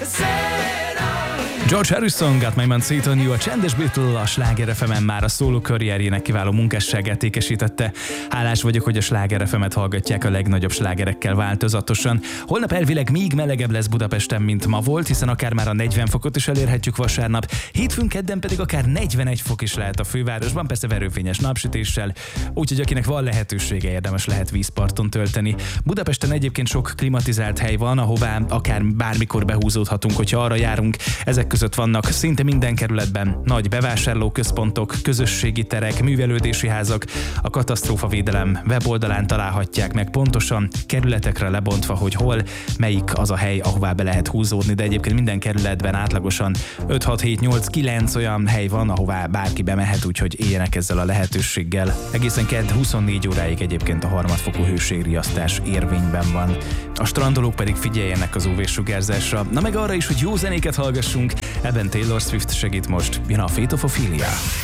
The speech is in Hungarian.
George Harrison, Got My Mind Set On You, a csendes Beatle a Sláger FM-en már a szóló karrierjének kiváló munkásságát ékesítette. Hálás vagyok, hogy a Sláger FM-et hallgatják a legnagyobb slágerekkel változatosan. Holnap elvileg még melegebb lesz Budapesten, mint ma volt, hiszen akár már a 40 fokot is elérhetjük vasárnap. Hétfőn, kedden pedig akár 41 fok is lehet a fővárosban, persze verőfényes napsütéssel, úgyhogy akinek van lehetősége, érdemes lehet vízparton tölteni. Budapesten egyébként sok klimatizált hely van, ahová akár bármikor behúzódhatunk, hogyha arra járunk. Ezek között vannak szinte minden kerületben nagy bevásárlóközpontok, közösségi terek, művelődési házak. A katasztrófavédelem weboldalán találhatják meg pontosan, kerületekre lebontva, hogy hol, melyik az a hely, ahová be lehet húzódni, de egyébként minden kerületben átlagosan 5, 6, 7, 8, 9 olyan hely van, ahová bárki bemehet, úgyhogy éljenek ezzel a lehetőséggel. Egészen kedd 24 óráig egyébként a harmadfokú hőségriasztás érvényben van. A strandolók pedig figyeljenek az UV-sugárzásra, na meg arra is, hogy jó zenéket hallgassunk. Ebben Taylor Swift segít most, jön a Fate of Ophelia.